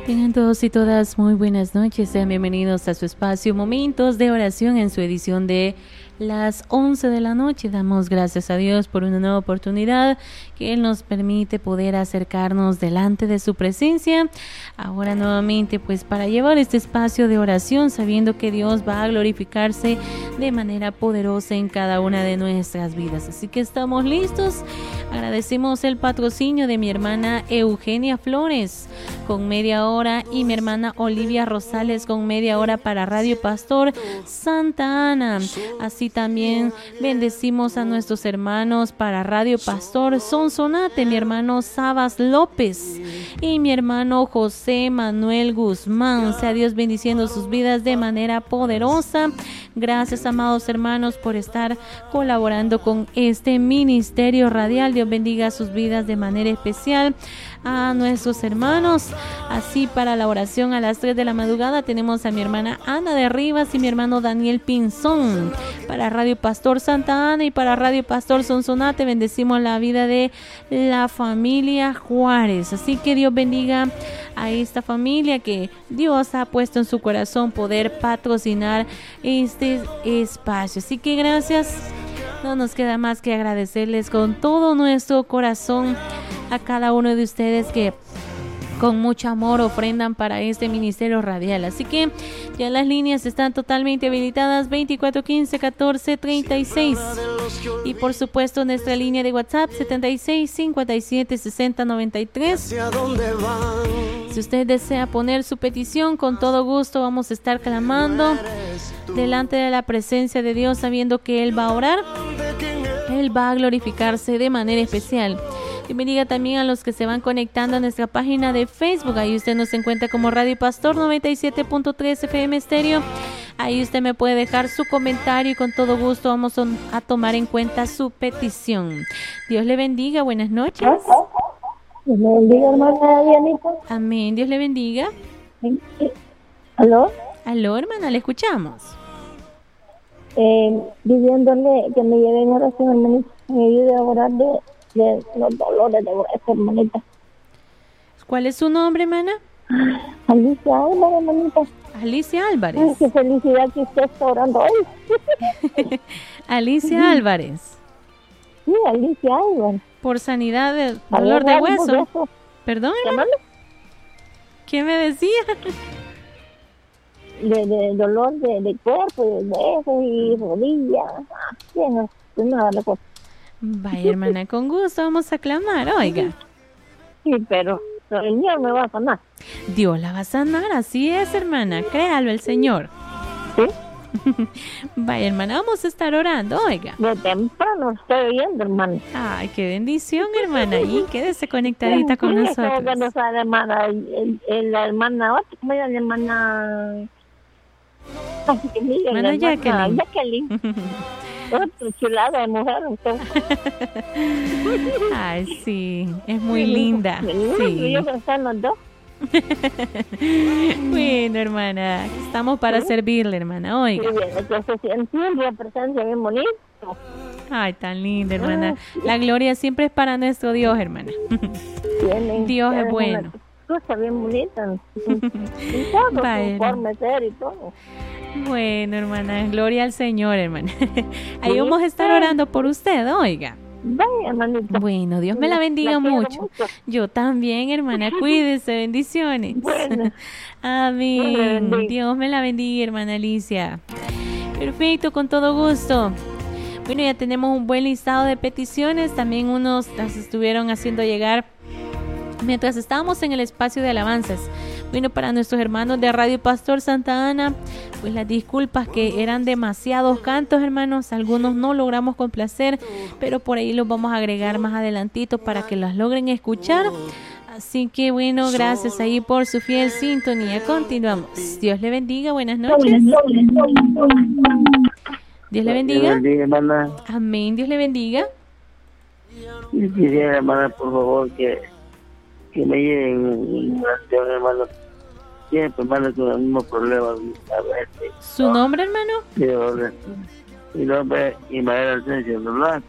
Tengan todos y todas muy buenas noches, sean bienvenidos a su espacio Momentos de Oración en su edición de las 11 de la noche. Damos gracias a Dios por una nueva oportunidad que Él nos permite poder acercarnos delante de su presencia. Ahora nuevamente pues para llevar este espacio de oración sabiendo que Dios va a glorificarse de manera poderosa en cada una de nuestras vidas. Así que estamos listos. Agradecemos el patrocinio de mi hermana Eugenia Flores con media hora y mi hermana Olivia Rosales con media hora para Radio Pastor Santa Ana. Así también bendecimos a nuestros hermanos para Radio Pastor Sonsonate, mi hermano Sabas López y mi hermano José Manuel Guzmán. Sea Dios bendiciendo sus vidas de manera poderosa. Gracias, amados hermanos, por estar colaborando con este ministerio radial. Dios bendiga sus vidas de manera especial a nuestros hermanos. Así para la oración a las 3 de la madrugada tenemos a mi hermana Ana de Rivas y mi hermano Daniel Pinzón. Para Radio Pastor Santa Ana y para Radio Pastor Sonsonate bendecimos la vida de la familia Juárez. Así que Dios bendiga a esta familia que Dios ha puesto en su corazón poder patrocinar este espacio. Así que gracias. No nos queda más que agradecerles con todo nuestro corazón a cada uno de ustedes que con mucho amor ofrendan para este ministerio radial. Así que ya las líneas están totalmente habilitadas 2415-1436 y por supuesto nuestra línea de WhatsApp 76576093. Si usted desea poner su petición, con todo gusto vamos a estar clamando delante de la presencia de Dios, sabiendo que Él va a orar, Él va a glorificarse de manera especial. Bienvenida también a los que se van conectando a nuestra página de Facebook. Ahí usted nos encuentra como Radio Pastor 97.3 FM Estéreo. Ahí usted me puede dejar su comentario y con todo gusto vamos a tomar en cuenta su petición. Dios le bendiga. Buenas noches. Dios le bendiga, hermana Dianita. Amén. Dios le bendiga. ¿Aló? Aló, hermana, le escuchamos. Pidiéndole que me lleve en oración, hermanita. Me ayude a orar de los dolores de hueso, hermanita. ¿Cuál es su nombre, hermana? Alicia Álvarez, hermanita. Alicia Álvarez. Ay, qué felicidad que usted está orando hoy. Alicia Álvarez. Sí, Alicia Álvarez. Por sanidad de dolor de hueso. ¿Perdón, hermana? ¿Qué me decía? De dolor de cuerpo, de huesos y rodillas. Sí, no nada la cosa. Vaya, hermana, con gusto vamos a clamar, oiga. Sí, pero el Señor me va a sanar. Dios la va a sanar, así es, hermana, créalo el Señor. ¿Sí? Vaya, hermana, vamos a estar orando, oiga. De temprano estoy oyendo, hermana. Ay, qué bendición, hermana, y quédese conectadita con nosotros. Que nos la hermana, la hermana, ¿cómo era la hermana? Hermana Jacqueline. Otra chulada de mujer. Ay, sí, es muy linda. Sí. Yo están los dos. Bueno, hermana, estamos para servirle, hermana, oiga. Siempre presencia bien bonito. Ay, tan linda, hermana. La gloria siempre es para nuestro Dios, hermana. Dios es bueno. Cosa bien bonita. Conforme ser y todo. Bueno, hermana, gloria al Señor, hermana. Ahí vamos a estar orando por usted, oiga. Vaya, hermanita. Bueno, Dios me la bendiga mucho. Yo también, hermana, cuídese, bendiciones. Bueno. Amén. Dios me la bendiga, hermana Alicia. Perfecto, con todo gusto. Bueno, ya tenemos un buen listado de peticiones. También unos las estuvieron haciendo llegar mientras estábamos en el espacio de alabanzas. Bueno, para nuestros hermanos de Radio Pastor Santa Ana, pues las disculpas que eran demasiados cantos, hermanos. Algunos no logramos complacer, pero por ahí los vamos a agregar más adelantito para que las logren escuchar. Así que bueno, gracias ahí por su fiel sintonía. Continuamos. Dios le bendiga. Buenas noches. Dios le bendiga. Dios le bendiga, hermana. Amén. Dios le bendiga. Y quisiera, hermana, por favor, que me lleven en oración, hermano. Siempre, hermano, con los mismos problemas. ¿Su nombre, hermano? Mi nombre es Ismael Asensio Nolasco.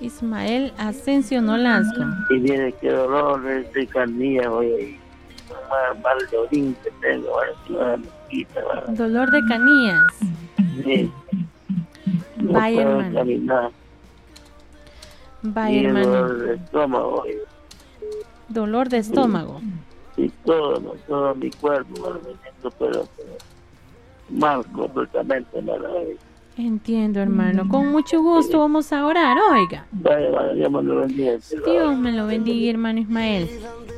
Ismael Asensio Nolasco. Y viene que dolor, estoy cardíaco y mal de orín que tengo, ahora si no me quita, ¿verdad? Dolor de canillas. Sí. No Vaya, puedo hermano. caminar. Vaya, Y el hermano. dolor de estómago, Dolor de estómago. y todo mi cuerpo, ¿verdad? Me siento, pero mal completamente, ¿verdad? Entiendo, hermano. Con mucho gusto vamos a orar, oiga. Vaya, Dios me lo bendiga. Dios me lo bendiga, hermano Ismael.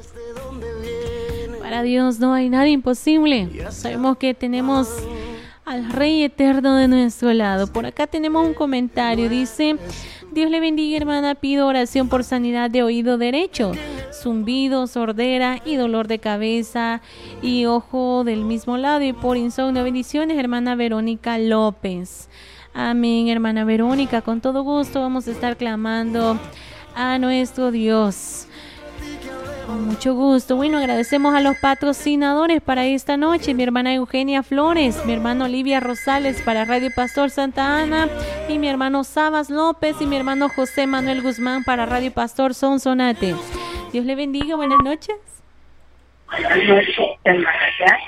Para Dios no hay nada imposible. Sabemos que tenemos al Rey Eterno de nuestro lado. Por acá tenemos un comentario. Dice: Dios le bendiga, hermana. Pido oración por sanidad de oído derecho, zumbido, sordera y dolor de cabeza y ojo del mismo lado, y por insomnio. Bendiciones, hermana Verónica López. Amén, hermana Verónica. Con todo gusto vamos a estar clamando a nuestro Dios. Con mucho gusto. Bueno, agradecemos a los patrocinadores para esta noche: mi hermana Eugenia Flores, mi hermano Olivia Rosales para Radio Pastor Santa Ana, y mi hermano Sabas López y mi hermano José Manuel Guzmán para Radio Pastor Sonsonate. Dios le bendiga. Buenas noches. Buenas noches, hermana.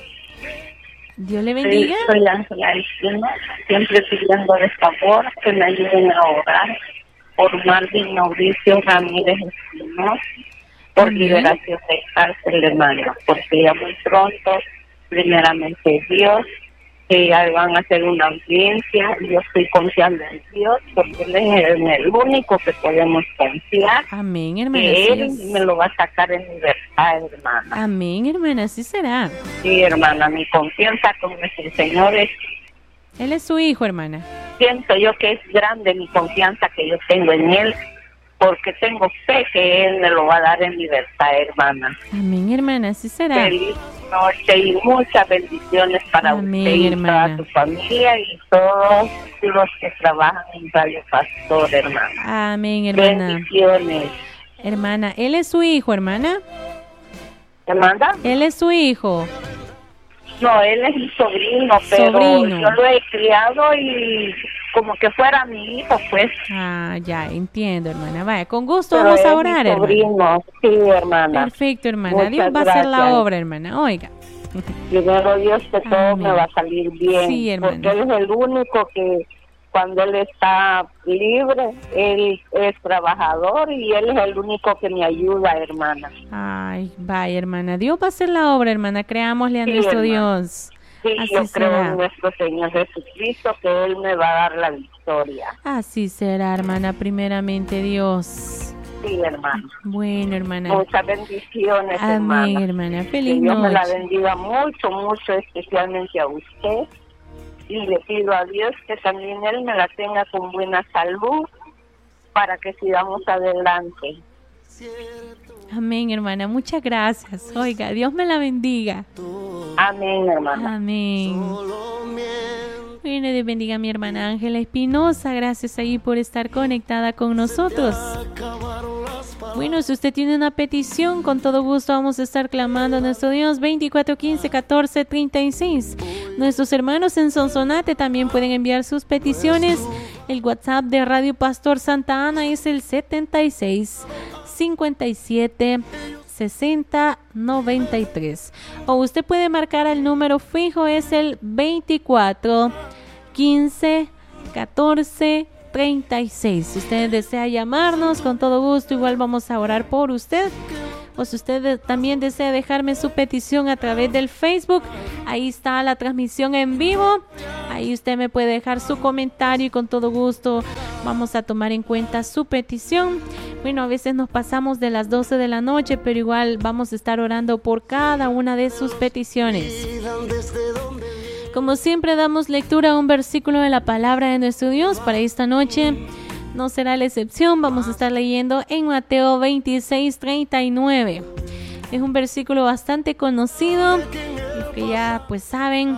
Dios le bendiga. Soy Ángela Espino, siempre pidiendo de favor que me ayuden a orar por Marvin Mauricio Ramírez Espinosa, por Amén. liberación de cárcel, hermano, porque ya muy pronto, primeramente Dios, que ya van a hacer una audiencia. Yo estoy confiando en Dios, porque Él es el único que podemos confiar, Amén, hermana. que Así Él es. me lo va a sacar en libertad, hermana. Amén, hermana. Así será. Sí, hermana, mi confianza con nuestro Señor es, Él es su hijo, hermana. siento yo que es grande mi confianza que yo tengo en Él, porque tengo fe que Él me lo va a dar en libertad, hermana. Amén, hermana. Así será. Feliz noche y muchas bendiciones para Amén, usted y hermana. toda su familia y todos los que trabajan en Radio Pastor, hermana. Amén, hermana. Bendiciones. Hermana, él es su hijo, hermana. ¿Te manda? Él es su hijo. No, él es mi sobrino, pero Sobrino. yo lo he criado y como que fuera mi hijo, pues. Ah, ya, entiendo, hermana. Vaya, con gusto Pero vamos es a mi orar, hermana. sobrino, sí, hermana. Perfecto, hermana. Muchas Dios va a hacer la gracias. obra, hermana. Oiga. Primero Dios, que todo Amén. me va a salir bien. Sí, hermana. Porque Él es el único que cuando Él está libre, Él es trabajador y Él es el único que me ayuda, hermana. Ay, vaya, hermana. Dios va a hacer la obra, hermana. Creámosle a Sí, nuestro hermana. Dios. Sí, Así yo creo será. en nuestro Señor Jesucristo que Él me va a dar la victoria. Así será, hermana. Primeramente, Dios. Sí, hermana. Bueno, hermana. Muchas bendiciones, Amén, hermana. hermana. Que Feliz Dios me la noche. bendiga mucho, mucho, especialmente a usted. Y le pido a Dios que también Él me la tenga con buena salud para que sigamos adelante. Amén, hermana. Muchas gracias. Oiga, Dios me la bendiga. Amén, hermana. Amén. Bueno, Dios bendiga a mi hermana Ángela Espinosa. Gracias ahí por estar conectada con nosotros. Bueno, si usted tiene una petición, con todo gusto vamos a estar clamando a nuestro Dios. 2415-1436. Nuestros hermanos en Sonsonate también pueden enviar sus peticiones. El WhatsApp de Radio Pastor Santa Ana es el 76 57 60 93. O usted puede marcar el número fijo, es el 24 15 14 36. Si usted desea llamarnos, con todo gusto, igual vamos a orar por usted. O si usted también desea dejarme su petición a través del Facebook, ahí está la transmisión en vivo. Ahí usted me puede dejar su comentario y con todo gusto vamos a tomar en cuenta su petición. Bueno, a veces nos pasamos de las 12 de la noche, pero igual vamos a estar orando por cada una de sus peticiones. Como siempre, damos lectura a un versículo de la palabra de nuestro Dios. Para esta noche no será la excepción. Vamos a estar leyendo en Mateo 26:39. Es un versículo bastante conocido, que ya pues saben.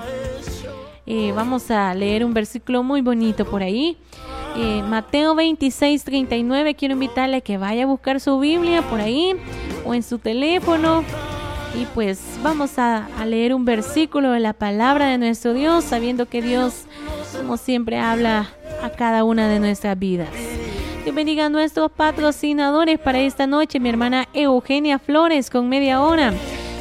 Vamos a leer un versículo muy bonito por ahí. Mateo 26:39. Quiero invitarle a que vaya a buscar su Biblia por ahí o en su teléfono. Y pues vamos a leer un versículo de la palabra de nuestro Dios, sabiendo que Dios, como siempre, habla a cada una de nuestras vidas. Dios bendiga a nuestros patrocinadores para esta noche. Mi hermana Eugenia Flores con media hora.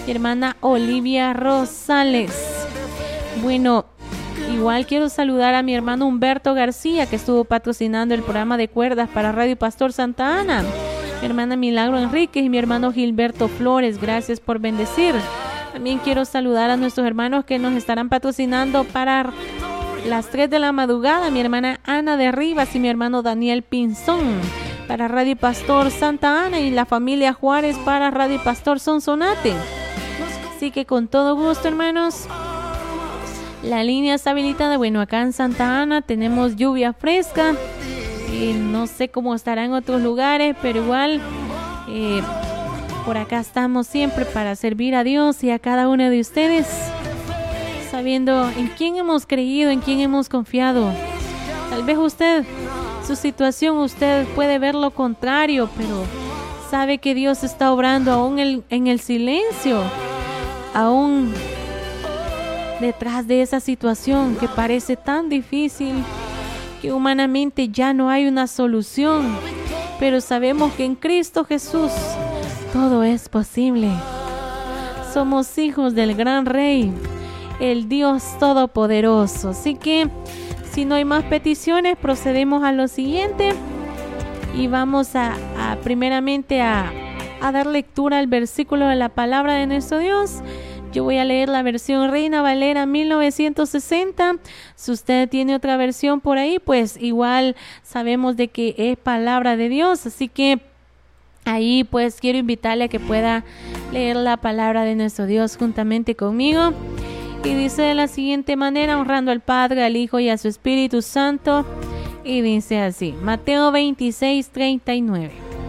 mi hermana Olivia Rosales. Bueno, igual quiero saludar a mi hermano Humberto García, que estuvo patrocinando el programa de cuerdas para Radio Pastor Santa Ana. Mi hermana Milagro Enríquez y mi hermano Gilberto Flores, gracias por bendecir. También quiero saludar a nuestros hermanos que nos estarán patrocinando para las 3 de la madrugada. Mi hermana Ana de Rivas y mi hermano Daniel Pinzón para Radio Pastor Santa Ana y la familia Juárez para Radio Pastor Sonsonate. Así que con todo gusto, hermanos. La línea está habilitada. Bueno, acá en Santa Ana tenemos lluvia fresca. No sé cómo estará en otros lugares, pero igual por acá estamos siempre para servir a Dios y a cada uno de ustedes, sabiendo en quién hemos creído, en quién hemos confiado. Tal vez usted, su situación, usted puede ver lo contrario, pero sabe que Dios está obrando aún en el silencio, aún detrás de esa situación que parece tan difícil, que humanamente ya no hay una solución, pero sabemos que en Cristo Jesús todo es posible. Somos hijos del gran Rey, el Dios Todopoderoso. Así que, si no hay más peticiones, procedemos a lo siguiente y vamos a primeramente a dar lectura al versículo de la palabra de nuestro Dios. Yo voy a leer la versión Reina Valera 1960. Si usted tiene otra versión por ahí, pues igual sabemos de que es palabra de Dios. Así que ahí pues quiero invitarle a que pueda leer la palabra de nuestro Dios juntamente conmigo. Y dice de la siguiente manera, honrando al Padre, al Hijo y a su Espíritu Santo. Y dice así, Mateo 26:39.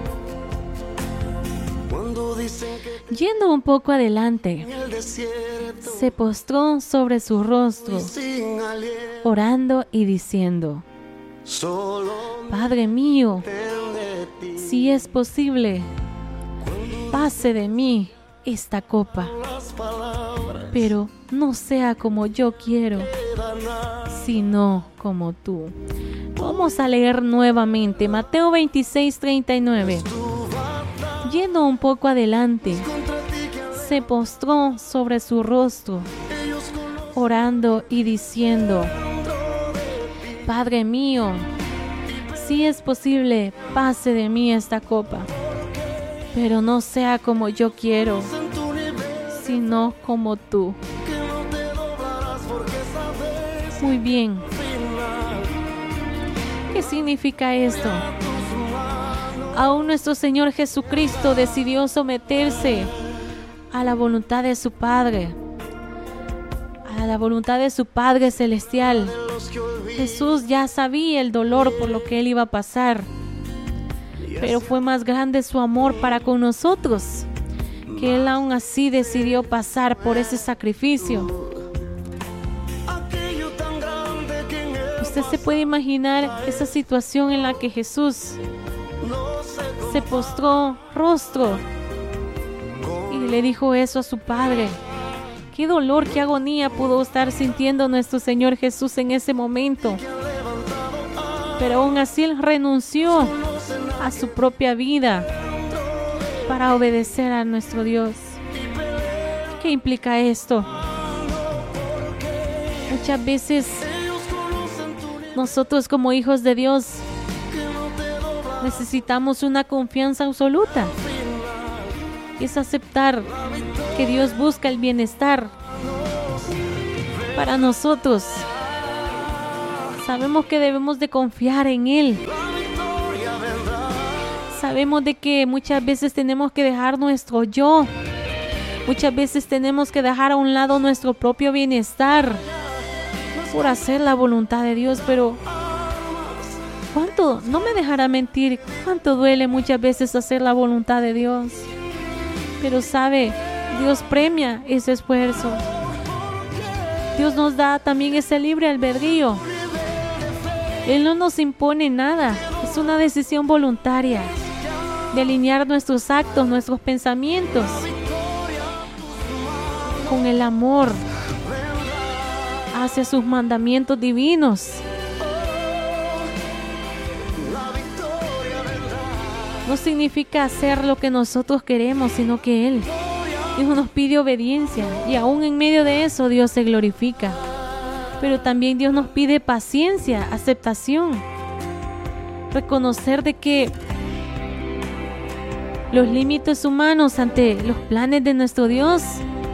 Yendo un poco adelante, se postró sobre su rostro, orando y diciendo, Padre mío, si es posible, pase de mí esta copa, pero no sea como yo quiero, sino como tú. Vamos a leer nuevamente Mateo 26:39. Yendo un poco adelante, se postró sobre su rostro, orando y diciendo, Padre mío, si es posible, pase de mí esta copa, pero no sea como yo quiero, sino como tú. Muy bien. ¿Qué significa esto? Aún nuestro Señor Jesucristo decidió someterse a la voluntad de su Padre, a la voluntad de su Padre Celestial. Jesús ya sabía el dolor por lo que Él iba a pasar, pero fue más grande su amor para con nosotros, que Él aún así decidió pasar por ese sacrificio. Usted se puede imaginar esa situación en la que Jesús se postró rostro y le dijo eso a su Padre. Qué dolor, qué agonía pudo estar sintiendo nuestro Señor Jesús en ese momento. Pero aún así Él renunció a su propia vida para obedecer a nuestro Dios. ¿Qué implica esto? Muchas veces nosotros como hijos de Dios necesitamos una confianza absoluta. Es aceptar que Dios busca el bienestar para nosotros. Sabemos que debemos de confiar en Él. Sabemos de que muchas veces tenemos que dejar nuestro yo. Muchas veces tenemos que dejar a un lado nuestro propio bienestar por hacer la voluntad de Dios, pero ¿cuánto? No me dejará mentir, cuánto duele muchas veces hacer la voluntad de Dios. Pero sabe, Dios premia ese esfuerzo. Dios nos da también ese libre albedrío. Él no nos impone nada, es una decisión voluntaria de alinear nuestros actos, nuestros pensamientos con el amor hacia sus mandamientos divinos. No significa hacer lo que nosotros queremos, sino que Él Dios nos pide obediencia y aún en medio de eso Dios se glorifica. Pero también Dios nos pide paciencia, aceptación, reconocer de que los límites humanos ante los planes de nuestro Dios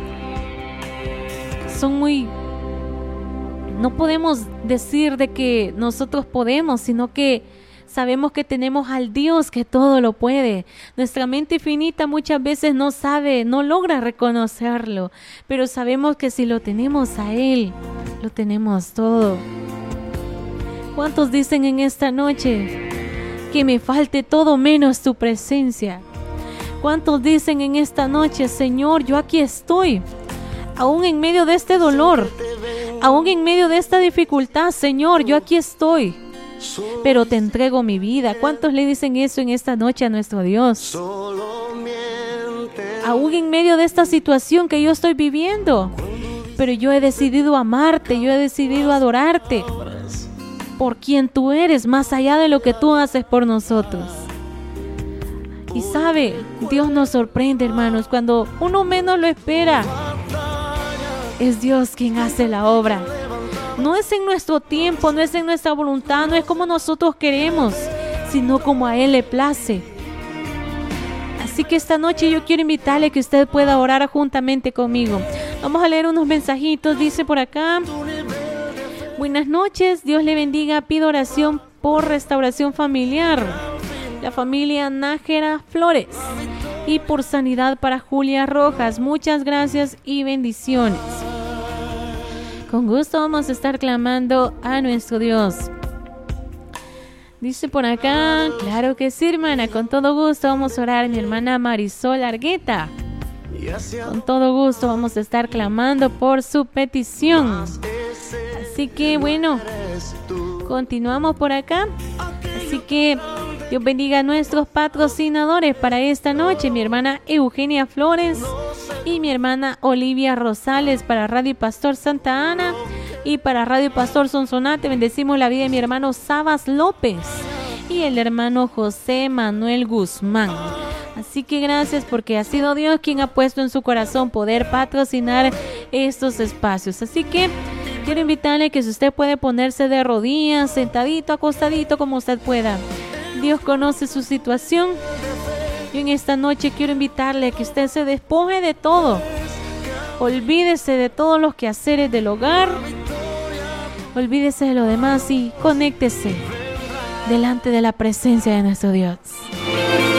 son no podemos decir de que nosotros podemos, sino que sabemos que tenemos al Dios que todo lo puede. Nuestra mente finita muchas veces no sabe, no logra reconocerlo, pero sabemos que si lo tenemos a Él, lo tenemos todo. ¿Cuántos dicen en esta noche que me falte todo menos tu presencia? ¿Cuántos dicen en esta noche, Señor, yo aquí estoy, aún en medio de este dolor, aún en medio de esta dificultad, Señor, yo aquí estoy, pero te entrego mi vida? ¿Cuántos le dicen eso en esta noche a nuestro Dios? Aún en medio de esta situación que yo estoy viviendo, pero yo he decidido amarte, yo he decidido adorarte por quien tú eres, más allá de lo que tú haces por nosotros. Y sabe, Dios nos sorprende, hermanos, cuando uno menos lo espera. Es Dios quien hace la obra. No es en nuestro tiempo, no es en nuestra voluntad, no es como nosotros queremos, sino como a Él le place. Así que esta noche yo quiero invitarle a que usted pueda orar juntamente conmigo. Vamos a leer unos mensajitos. Dice por acá: buenas noches, Dios le bendiga. Pido oración por restauración familiar, la familia Nájera Flores, y por sanidad para Julia Rojas. Muchas gracias y bendiciones. Con gusto vamos a estar clamando a nuestro Dios. Dice por acá, claro que sí, hermana, con todo gusto vamos a orar. Mi hermana Marisol Argueta, con todo gusto vamos a estar clamando por su petición. Así que bueno, continuamos por acá. Así que Dios bendiga a nuestros patrocinadores para esta noche: mi hermana Eugenia Flores y mi hermana Olivia Rosales, para Radio Pastor Santa Ana y para Radio Pastor Sonsonate. Bendecimos la vida de mi hermano Sabas López y el hermano José Manuel Guzmán. Así que gracias, porque ha sido Dios quien ha puesto en su corazón poder patrocinar estos espacios. Así que quiero invitarle que si usted puede ponerse de rodillas, sentadito, acostadito, como usted pueda. Dios conoce su situación. Yo en esta noche quiero invitarle a que usted se despoje de todo. Olvídese de todos los quehaceres del hogar. Olvídese de lo demás y conéctese delante de la presencia de nuestro Dios.